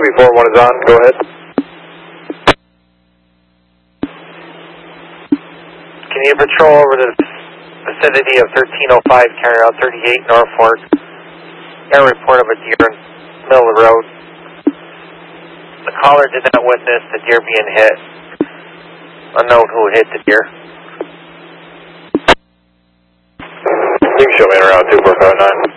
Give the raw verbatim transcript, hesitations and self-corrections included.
before one is on, go ahead. Can you patrol over the vicinity of thirteen oh five, carry out thirty-eight Norfolk? Air report of a deer in the middle of the road. The caller did not witness the deer being hit. Unknown who hit the deer. You can show me around two four five nine.